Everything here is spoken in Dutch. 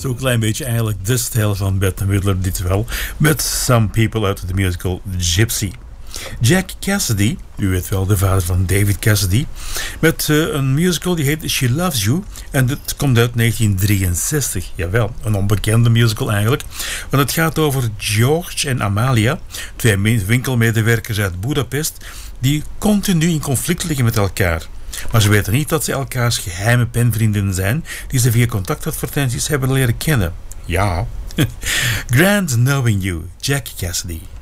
Zo'n klein beetje eigenlijk de stijl van Bette Midler, dit wel. Met Some People uit de musical Gypsy. Jack Cassidy, u weet wel, de vader van David Cassidy, met een musical die heet She Loves You. En dat komt uit 1963. Jawel, een onbekende musical eigenlijk. Want het gaat over George en Amalia, twee winkelmedewerkers uit Budapest, die continu in conflict liggen met elkaar. Maar ze weten niet dat ze elkaars geheime penvrienden zijn, die ze via contactadvertenties hebben leren kennen. Ja. Grand Knowing You, Jack Cassidy.